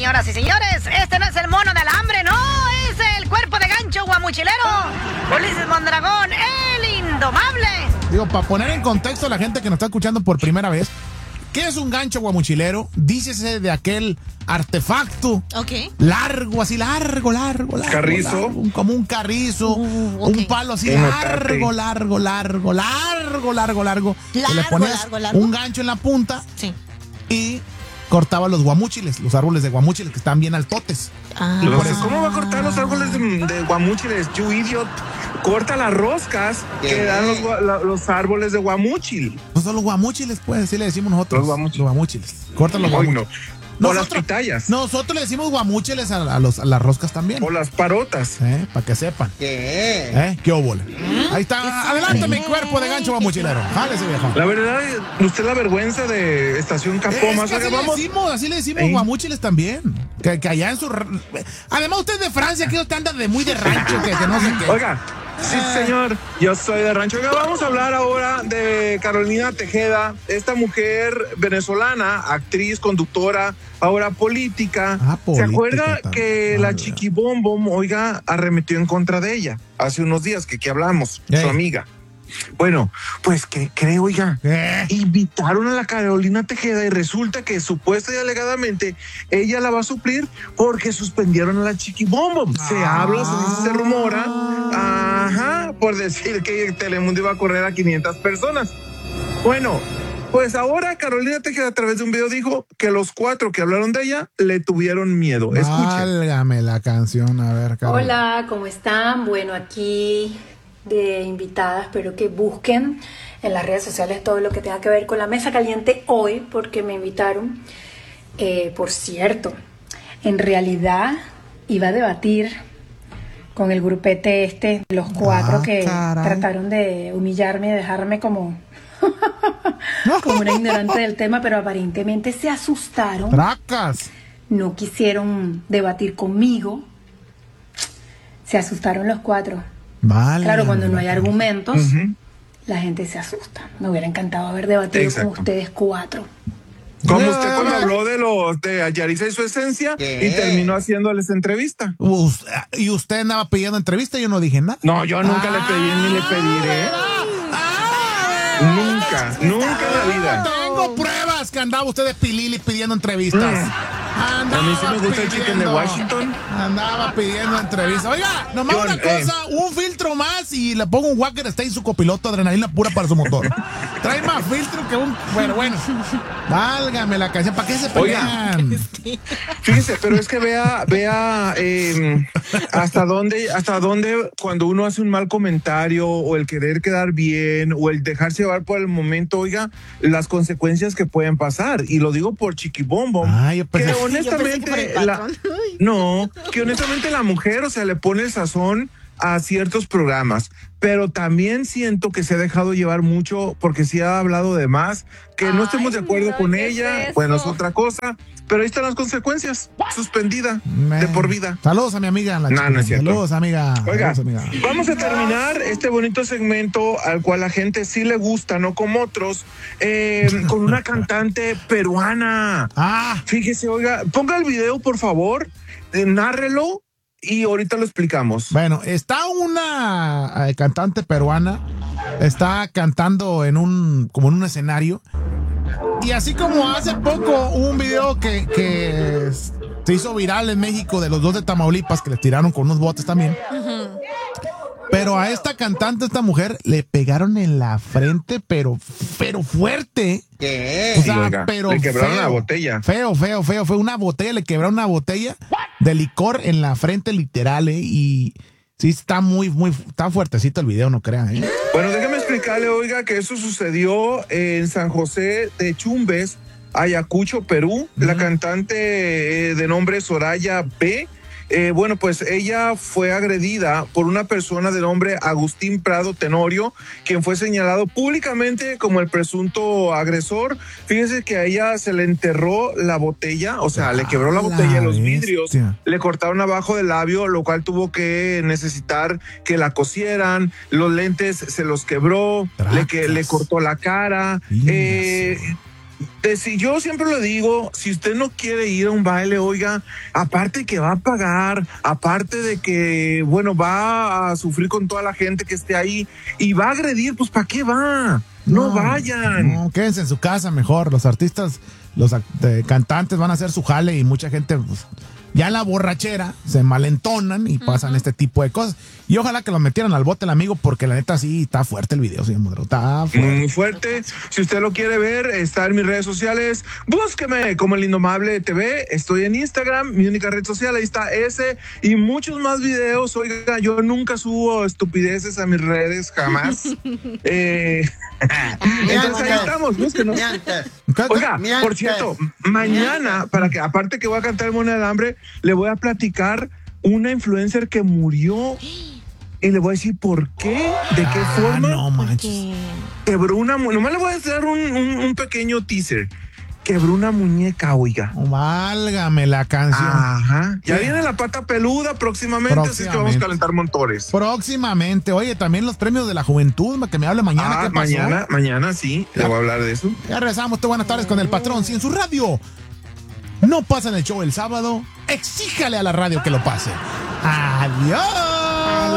señoras y señores. Este no es el mono del hambre, no. Es el cuerpo de gancho guamuchilero. Ulises Mondragón, el indomable. Digo, para poner en contexto a la gente que nos está escuchando por primera vez, ¿qué es un gancho guamuchilero? Dícese de aquel artefacto largo, así largo. Carrizo. Largo, como un carrizo, un palo así largo. Que le pones un gancho en la punta y cortaba los guamúchiles, los árboles de guamúchiles que están bien altotes. ¿Cómo va a cortar los árboles de guamúchiles? You idiot. Corta las roscas que dan los árboles de guamúchil. No son los guamúchiles, pues, así le decimos nosotros. Los guamúchiles. Corta los guamúchiles. O las pitayas. Nosotros le decimos guamúchiles a las roscas también. O las parotas. Para que sepan. ¿Qué óvole? Ahí está. Adelante, mi cuerpo de gancho guamuchilero. Jálese, viejo. La verdad, usted la vergüenza de Estación Capoma. Así le decimos guamúchiles también. Que allá en su... Además, usted es de Francia, que usted anda muy de rancho, que no sé qué. Oiga. Sí, señor, yo soy de rancho. Vamos a hablar ahora de Carolina Tejeda, esta mujer venezolana, actriz, conductora, ahora política. ¿Se acuerda que la Chiquibombom, oiga, arremetió en contra de ella hace unos días, que aquí hablamos, su amiga? Bueno, pues que creo, oiga, invitaron a la Carolina Tejeda y resulta que supuesta y alegadamente ella la va a suplir porque suspendieron a la Chiquibombom. Se habla, se dice, se rumora, por decir que Telemundo iba a correr a 500 personas. Bueno, pues ahora Carolina Tejeda a través de un video dijo que los 4 que hablaron de ella le tuvieron miedo. Escuchen. Válgame la canción, a ver, Carolina. Hola, ¿cómo están? Bueno, aquí de invitada, espero que busquen en las redes sociales todo lo que tenga que ver con la mesa caliente hoy, porque me invitaron. Por cierto, en realidad iba a debatir con el grupete los 4 que trataron de humillarme y dejarme como como una ignorante del tema, pero aparentemente se asustaron. ¡Tracas! No quisieron debatir conmigo. Se asustaron los 4. Vale, claro, cuando no hay argumentos, la gente se asusta. Me hubiera encantado haber debatido con ustedes 4. Como usted cuando habló de Yarisa y su esencia y terminó haciéndoles entrevista. Y usted andaba pidiendo entrevista y yo no dije nada. No, yo nunca le pedí ni le pediré. Nunca en la vida. Tengo pruebas que andaba usted de pilili pidiendo entrevistas. A mí sí me gusta el chicken de Washington. Andaba pidiendo entrevistas. Oiga, nomás una cosa, un filtro más y le pongo un Walker Stay su copiloto, adrenalina pura para su motor. Trae más filtro que un... Bueno. Válgame la canción, ¿para qué se pelean? Fíjese, pero es que vea hasta dónde cuando uno hace un mal comentario o el querer quedar bien o el dejarse llevar por el momento, oiga, las consecuencias que pueden pasar. Y lo digo por Chiquibombom. Que honestamente la mujer, o sea, le pone el sazón a ciertos programas, pero también siento que se ha dejado llevar mucho porque sí ha hablado de más, que no estemos de acuerdo con ella, bueno, es otra cosa, pero ahí están las consecuencias, suspendida de por vida. Saludos a mi amiga. No es cierto. Saludos, amiga. Oiga, saludos, amiga. Vamos a terminar este bonito segmento al cual la gente sí le gusta, no como otros, con una cantante peruana. Fíjese, oiga, ponga el video, por favor, nárrelo. Y ahorita lo explicamos. Bueno, está una cantante peruana, está cantando como en un escenario. Y así como hace poco hubo un video que se hizo viral en México de los 2 de Tamaulipas que les tiraron con unos botes también. Pero a esta cantante, esta mujer, le pegaron en la frente, pero fuerte. ¿Qué? O sea, pero le quebraron la botella. Feo. Fue una botella, le quebraron una botella de licor en la frente, literal, y sí está está fuertecito el video, no crean. Bueno, déjame explicarle, oiga, que eso sucedió en San José de Chumbes, Ayacucho, Perú. La cantante de nombre Soraya B. Bueno, pues ella fue agredida por una persona de nombre Agustín Prado Tenorio, quien fue señalado públicamente como el presunto agresor. Fíjese que a ella se le enterró la botella, o sea, le quebró la botella en los vidrios, le cortaron abajo del labio, lo cual tuvo que necesitar que la cosieran, los lentes se los quebró, le cortó la cara. Si yo siempre lo digo, si usted no quiere ir a un baile, oiga, aparte que va a pagar, aparte de que, bueno, va a sufrir con toda la gente que esté ahí y va a agredir, pues ¿para qué va? No vayan. No, quédense en su casa mejor. Los artistas, los cantantes van a hacer su jale y mucha gente, pues, ya en la borrachera se malentonan y pasan este tipo de cosas. Y ojalá que lo metieran al bote el amigo, porque la neta sí está fuerte el video, señor Mudragón. Está fuerte. Muy fuerte. Si usted lo quiere ver, está en mis redes sociales. Búsqueme como El Indomable TV. Estoy en Instagram, mi única red social, ahí está ese. Y muchos más videos. Oiga, yo nunca subo estupideces a mis redes, jamás. Entonces ahí estamos, búsquenos. Oiga, por cierto, mañana, para que, aparte que voy a cantar Moneda de Hambre, le voy a platicar una influencer que murió y le voy a decir por qué, de qué forma. No manches. Quebró una, nomás le voy a hacer un pequeño teaser. Quebró una muñeca, oiga. Válgame la canción. Ajá. Ya viene la pata peluda próximamente, así que vamos a calentar motores. Próximamente. Oye, también los premios de la juventud, que me hable mañana. ¿Qué pasó? Mañana sí, le voy a hablar de eso. Ya regresamos. Buenas tardes con el patrón. Si en su radio no pasan el show el sábado, exíjale a la radio que lo pase. Adiós.